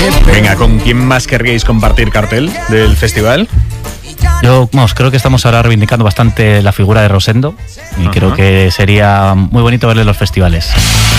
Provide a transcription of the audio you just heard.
Venga, ¿con quién más querríais compartir cartel del festival? Yo creo que estamos ahora reivindicando bastante la figura de Rosendo y creo que sería muy bonito verle en los festivales.